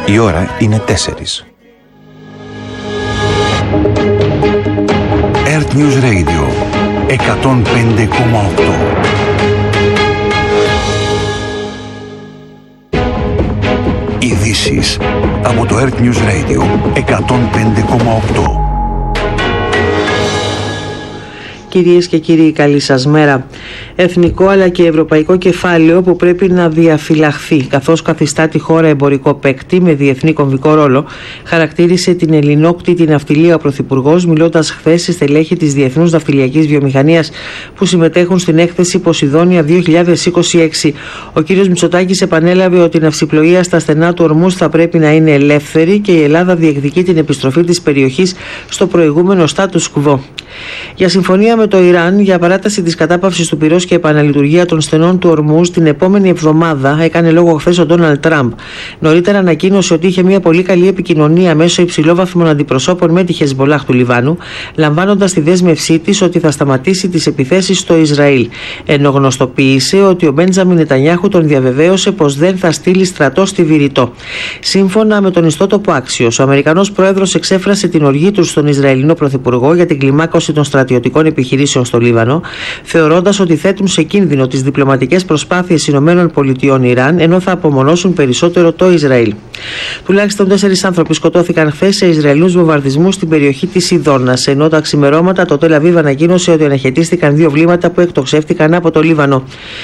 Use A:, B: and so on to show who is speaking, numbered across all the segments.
A: Η ώρα είναι 4. Earth News Radio 105,8. Ειδήσεις από το Earth News Radio 105,8.
B: Κυρίες και κύριοι, καλή σας μέρα. Εθνικό αλλά και ευρωπαϊκό κεφάλαιο που πρέπει να διαφυλαχθεί, καθώς καθιστά τη χώρα εμπορικό παίκτη με διεθνή κομβικό ρόλο, χαρακτήρισε την ελληνόκτητη ναυτιλία ο Πρωθυπουργός, μιλώντας χθες στη στελέχη της Διεθνούς Ναυτιλιακής Βιομηχανίας που συμμετέχουν στην έκθεση Ποσειδόνια 2026. Ο κ. Μητσοτάκης επανέλαβε ότι η ναυσιπλοεία στα στενά του Ορμούζ θα πρέπει να είναι ελεύθερη και η Ελλάδα διεκδικεί την επιστροφή της περιοχής στο προηγούμενο status quo. Για συμφωνία με το Ιράν για παράταση της κατάπαυσης του πυρός και επαναλειτουργία των στενών του Ορμούζ την επόμενη εβδομάδα έκανε λόγο χθες ο Ντόναλντ Τραμπ. Νωρίτερα ανακοίνωσε ότι είχε μια πολύ καλή επικοινωνία μέσω υψηλόβαθμων αντιπροσώπων με τη Χεσμπολάχ του Λιβάνου, λαμβάνοντας τη δέσμευσή της ότι θα σταματήσει τις επιθέσεις στο Ισραήλ. Ενώ γνωστοποίησε ότι ο Μπέντζαμιν Νετανιάχου τον διαβεβαίωσε πως δεν θα στείλει στρατό στη Βηρητό. Σύμφωνα με τον ιστότοπο Άξιος, ο Αμερικανός πρόεδρος εξέφρασε την οργή του στον Ισραηλινό πρωθυπουργό για την κλιμάκωση των στρατιωτικών επιχειρήσεων στο Λίβανο, θεωρώντας ότι θέτουν σε κίνδυνο τις διπλωματικές προσπάθειες ΗΠΑ-Ιράν, ενώ θα απομονώσουν περισσότερο το Ισραήλ. Τουλάχιστον 4 άνθρωποι σκοτώθηκαν χθες σε Ισραηλινούς βομβαρδισμούς στην περιοχή της Σιδώνας, ενώ τα ξημερώματα το Τελ Αβίβ ανακοίνωσε ότι αναχαιτίστηκαν 2 βλήματα που εκτοξεύτηκαν από το Λίβανο.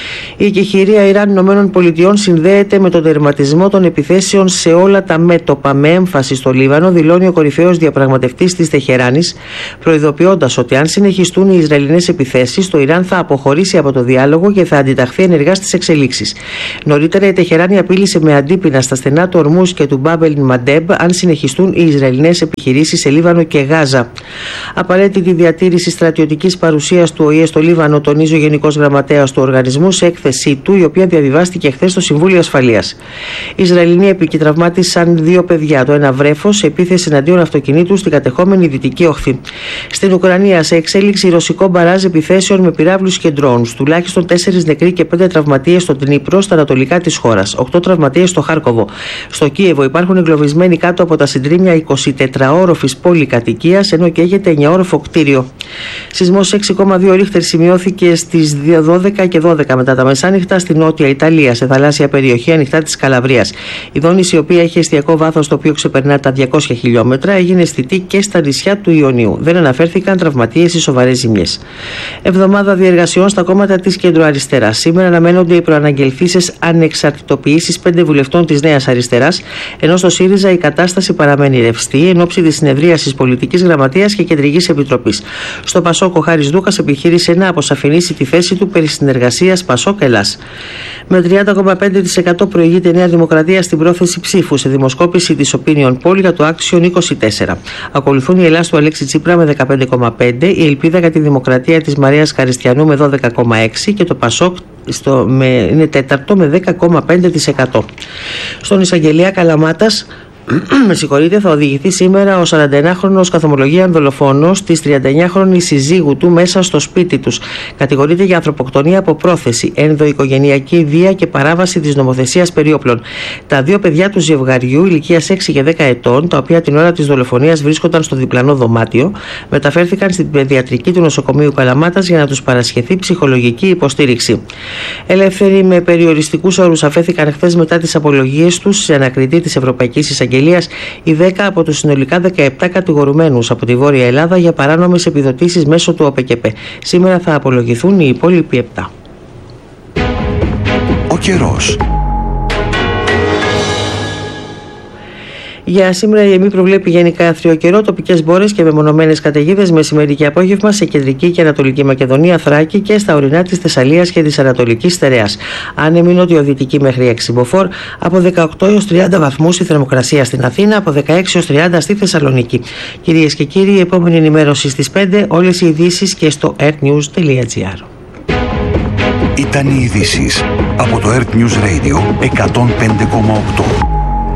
B: Η εκεχηρία Ιράν-ΗΠΑ συνδέεται με τον τερματισμό των επιθέσεων σε όλα τα μέτωπα, με έμφαση στο Λίβανο, δηλώνει ο κορυφαίος διαπραγματευτής της Τεχεράνης, προειδοποιώντας ότι αν συνεχιστούν οι Ισραηλινές επιθέσεις, το Ιράν θα αποχωρήσει από το διάλογο και θα αντιταχθεί ενεργά στις εξελίξεις. Νωρίτερα, η Τεχεράνη απείλησε με αντίπεινα στα στενά του Ορμούζ και του Μπάμπελ Μαντέμπ αν συνεχιστούν οι Ισραηλινές επιχειρήσεις σε Λίβανο και Γάζα. Απαραίτητη διατήρηση στρατιωτικής παρουσίας του ΟΗΕ στο Λίβανο, τονίζει ο Γενικός Γραμματέας του οργανισμού σε έκθεσή του, η οποία διαβιβάστηκε χθες στο Συμβούλιο Ασφαλείας. Οι Ισραηλινοί επίκοι τραυμάτισαν 2 παιδιά, το ένα βρέφος, σε επίθεση εναντίον αυτοκινήτου στην κατεχόμενη Δυτική Όχθη. Στην Ουκρανία, σε εξέλιξη ρωσικό μπαράζ επιθέσεων με πυράβλους και drones. Τουλάχιστον 4 νεκροί και 5 τραυματίες στο Δνίπρο, στα ανατολικά της χώρας. 8 τραυματίες στο Χάρκοβο. Στο Κίεβο υπάρχουν εγκλωβισμένοι κάτω από τα συντρίμμια 24όροφης πολυκατοικίας, ενώ καίγεται 9όροφο κτίριο. Σεισμός 6,2 ρίχτερ σημειώθηκε στις 12 και 12 μετά τα μεσάνυχτα στη νότια Ιταλία, σε θαλάσσια περιοχή ανοιχτά της Καλαβρίας. Η δόνηση, η οποία έχει εστιακό βάθος το οποίο ξεπερνά τα 200 χιλιόμετρα, έγινε αισθητή και στα νησιά του Ιωνίου. Δεν αναφέρθηκαν τραυματίες ή σοβαρές ζημιές. Εβδομάδα διεργασιών στα κόμματα της κεντροαριστεράς. Σήμερα αναμένονται οι προαναγγελθήσεις ανεξαρτητοποιήσεις 5 βουλευτών της Νέας Αριστεράς, ενώ στο ΣΥΡΙΖΑ η κατάσταση παραμένει ρευστή εν ώψη της συνεδρίασης Πολιτικής Γραμματείας και Κεντρικής Επιτροπής. Στο Πασόκ, ο Χάρης Δούκας επιχείρησε να αποσαφηνίσει τη θέση του περί συνεργασίας Πασόκ-Ελλάς. Με 30,5% προηγείται η Νέα Δημοκρατία στην πρόθεση ψήφου σε δημοσκόπηση της Opinion Poll για το Action 24. Ακολουθούν η Ελλάς του Αλέξη Τσίπρα με 15,5%, η Ελπίδα για τη Δημοκρατία της Μαρίας Καριστιανού με 12,6% και το Πασόκ είναι τέταρτο με 10,5%. Στον εισαγγελέα Καλαμάτας, θα οδηγηθεί σήμερα ο 41χρονος καθομολογίαν δολοφόνος της 39χρονης συζύγου του μέσα στο σπίτι τους. Κατηγορείται για ανθρωποκτονία από πρόθεση, ενδοοικογενειακή βία και παράβαση της νομοθεσίας περί όπλων. Τα 2 παιδιά του ζευγαριού ηλικίας 6 και 10 ετών, τα οποία την ώρα της δολοφονίας βρίσκονταν στο διπλανό δωμάτιο, μεταφέρθηκαν στην παιδιατρική του νοσοκομείου Καλαμάτας για να τους παρασχεθεί ψυχολογική υποστήριξη. Ελεύθεροι με περιοριστικούς όρους αφέθηκαν χθες μετά τις απολογίες τους σε ανακριτή της Ευρωπαϊκής Εισαγγελίας οι 10 από τους συνολικά 17 κατηγορουμένους από τη Βόρεια Ελλάδα για παράνομες επιδοτήσεις μέσω του ΟΠΕΚΕΠΕ. Σήμερα θα απολογηθούν οι υπόλοιποι 7.
A: Ο καιρός.
B: Για σήμερα η ΕΜΗ προβλέπει γενικά άθριο καιρό, τοπικές μπόρες και μεμονωμένες καταιγίδες μεσημέρι και απόγευμα σε κεντρική και ανατολική Μακεδονία, Θράκη και στα ορεινά της Θεσσαλίας και της Ανατολικής Στερεάς. Άνεμη νοτιοδυτική μέχρι 6 μποφόρ, από 18 έως 30 βαθμούς η θερμοκρασία στην Αθήνα, από 16 έως 30 στη Θεσσαλονίκη. Κυρίες και κύριοι, η επόμενη ενημέρωση στις 5, όλες οι ειδήσεις και στο earthnews.gr.
A: Ήταν οι ειδήσεις από το Earth News Radio 105,8.